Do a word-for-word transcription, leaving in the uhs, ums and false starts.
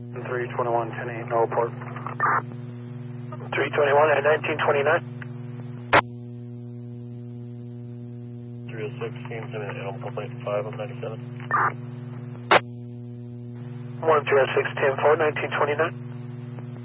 three twenty-one, ten eight, no report. three twenty-one at nineteen twenty-nine. three oh six, same time at Elm Complaint five of ninety-seven. one three oh six, ten four, nineteen twenty-nine.